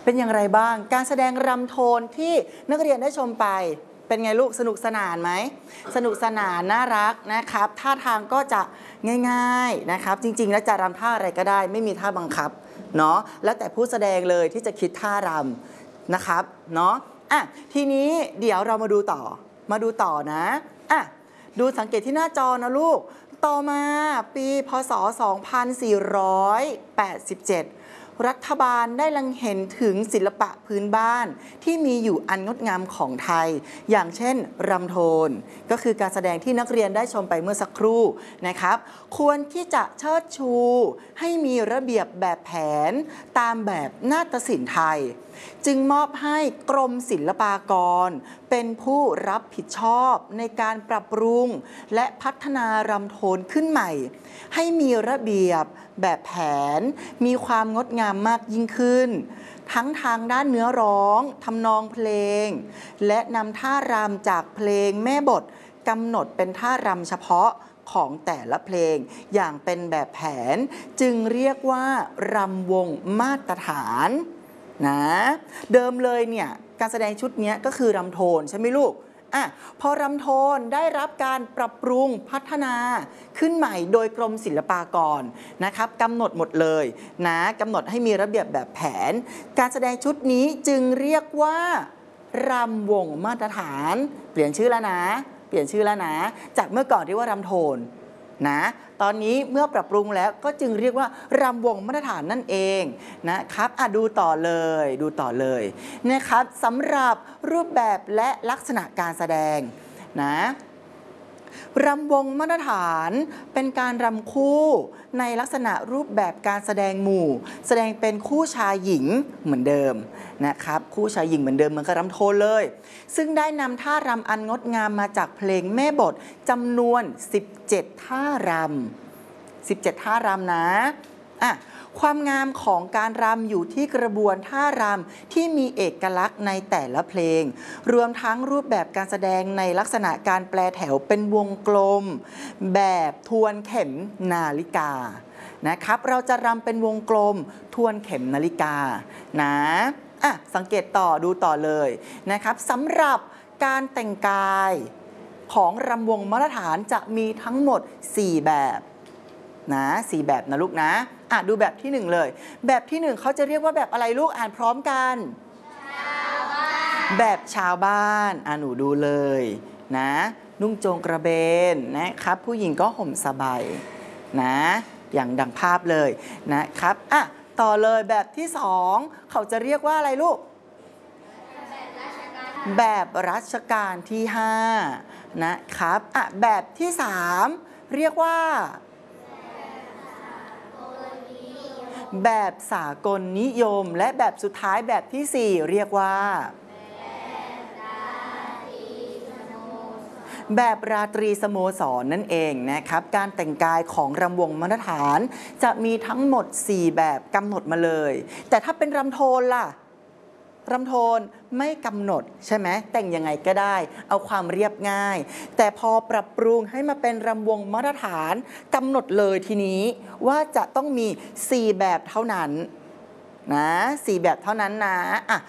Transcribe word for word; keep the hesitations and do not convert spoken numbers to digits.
เป็นอย่างไรบ้างการแสดงรำโทนที่นักเรียนได้ชมไปเป็นไงลูกสนุกสนานไหมสนุกสนานน่ารักนะครับท่าทางก็จะง่ายๆนะครับจริงๆแล้วจะรำท่าอะไรก็ได้ไม่มีท่าบังคับเนาะแล้วแต่ผู้แสดงเลยที่จะคิดท่ารำนะครับเนาะอ่ะทีนี้เดี๋ยวเรามาดูต่อมาดูต่อนะอ่ะดูสังเกตที่หน้าจอนะลูกต่อมาปีพ.ศ. สองพันสี่ร้อยแปดสิบเจ็ดรัฐบาลได้ลังเห็นถึงศิลปะพื้นบ้านที่มีอยู่อันงดงามของไทยอย่างเช่นรำโทนก็คือการแสดงที่นักเรียนได้ชมไปเมื่อสักครู่นะครับควรที่จะเชิดชูให้มีระเบียบแบบแผนตามแบบนาฏศิลป์ไทยจึงมอบให้กรมศิลปากรเป็นผู้รับผิดชอบในการปรับปรุงและพัฒนารำโทนขึ้นใหม่ให้มีระเบียบแบบแผนมีความงดงามมากยิ่งขึ้นทั้งทางด้านเนื้อร้องทำนองเพลงและนำท่ารำจากเพลงแม่บทกำหนดเป็นท่ารำเฉพาะของแต่ละเพลงอย่างเป็นแบบแผนจึงเรียกว่ารำวงมาตรฐานนะเดิมเลยเนี่ยการแสดงชุดนี้ก็คือรำโทนใช่ไหมลูกอ่ะพอรำโทนได้รับการปรับปรุงพัฒนาขึ้นใหม่โดยกรมศิลปากรนะครับกำหนดหมดเลยนะกำหนดให้มีระเบียบแบบแผนการแสดงชุดนี้จึงเรียกว่ารำวงมาตรฐานเปลี่ยนชื่อแล้วนะเปลี่ยนชื่อแล้วนะจากเมื่อก่อนที่ว่ารำโทนนะตอนนี้เมื่อปรับปรุงแล้วก็จึงเรียกว่ารำวงมาตรฐานนั่นเองนะครับอ่ะดูต่อเลยดูต่อเลยนะครับสำหรับรูปแบบและลักษณะการแสดงนะรำวงมาตรฐานเป็นการรำคู่ในลักษณะรูปแบบการแสดงหมู่แสดงเป็นคู่ชายหญิงเหมือนเดิมนะครับคู่ชายหญิงเหมือนเดิมเหมือนกับรำโทนเลยซึ่งได้นำท่ารำอันงดงามมาจากเพลงแม่บทจำนวนสิบเจ็ดท่ารำสิบเจ็ดท่ารำนะอ่ะความงามของการรำอยู่ที่กระบวนท่ารำที่มีเอกลักษณ์ในแต่ละเพลงรวมทั้งรูปแบบการแสดงในลักษณะการแปลแถวเป็นวงกลมแบบทวนเข็มนาฬิกานะครับเราจะรำเป็นวงกลมทวนเข็มนาฬิกานะอ่ะสังเกตต่อดูต่อเลยนะครับสำหรับการแต่งกายของรำวงมาตรฐานจะมีทั้งหมดสี่แบบนะสี่แบบนะลูกนะอ่ะดูแบบที่หนึ่งเลยแบบที่หนึ่งเขาจะเรียกว่าแบบอะไรลูกอ่านพร้อมกันแบบชาวบ้านอ่ะหนูดูเลยนะนุ่งโจงกระเบนนะครับผู้หญิงก็ห่มสบายนะอย่างดังภาพเลยนะครับอ่ะต่อเลยแบบที่สองเขาจะเรียกว่าอะไรลูกแบบรัชกาลที่ห้านะครับอ่ะแบบที่สามเรียกว่าแบบสากลนิยมและแบบสุดท้ายแบบที่สี่เรียกว่าแบบราตรีสโมสรนั่นเองนะครับการแต่งกายของรำวงมาตรฐานจะมีทั้งหมดสี่แบบกำหนดมาเลยแต่ถ้าเป็นรำโทนล่ะรำโทนไม่กำหนดใช่ไหมแต่งยังไงก็ได้เอาความเรียบง่ายแต่พอปรับปรุงให้มาเป็นรำวงมาตรฐานกำหนดเลยทีนี้ว่าจะต้องมีสี่แบบเท่านั้นนะสี่แบบเท่านั้นนะอ่ะ